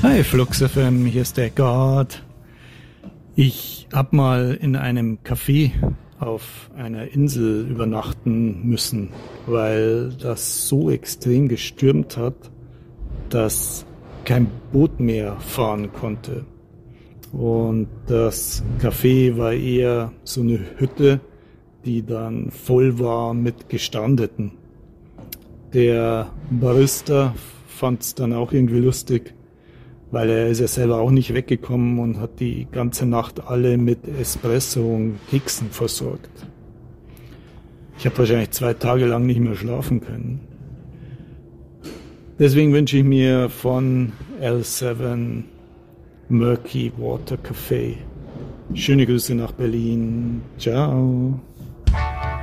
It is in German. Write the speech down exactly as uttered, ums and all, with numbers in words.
Hi Flux F M, hier ist der Gott. Ich hab mal in einem Café auf einer Insel übernachten müssen, weil das so extrem gestürmt hat, dass kein Boot mehr fahren konnte. Und das Café war eher so eine Hütte, die dann voll war mit Gestrandeten. Der Barista fand es dann auch irgendwie lustig, weil er ist ja selber auch nicht weggekommen und hat die ganze Nacht alle mit Espresso und Keksen versorgt. Ich habe wahrscheinlich zwei Tage lang nicht mehr schlafen können. Deswegen wünsche ich mir von L sieben Murky Water Café schöne Grüße nach Berlin. Ciao.